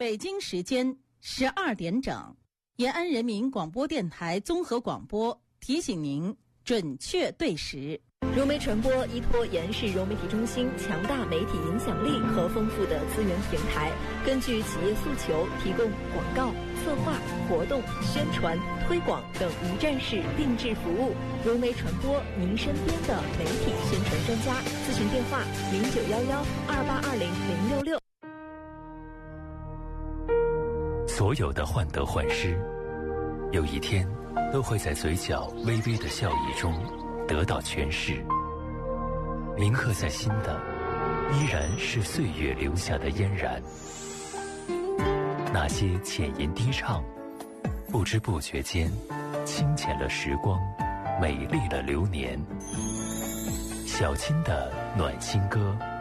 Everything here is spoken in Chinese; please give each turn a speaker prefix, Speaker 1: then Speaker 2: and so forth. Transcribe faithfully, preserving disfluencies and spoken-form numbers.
Speaker 1: 北京时间十二点整，延安人民广播电台综合广播提醒您准确对时。
Speaker 2: 融媒传播依托延安市融媒体中心强大媒体影响力和丰富的资源平台，根据企业诉求，提供广告、策划、活动、宣传、推广等一站式定制服务。融媒传播，您身边的媒体宣传专家。咨询电话：零九幺幺二八二零零六六。
Speaker 3: 所有的患得患失，有一天都会在嘴角微微的笑意中得到诠释。铭刻在心的，依然是岁月留下的嫣然。那些浅吟低唱，不知不觉间，清浅了时光，美丽了流年。小青的暖心歌。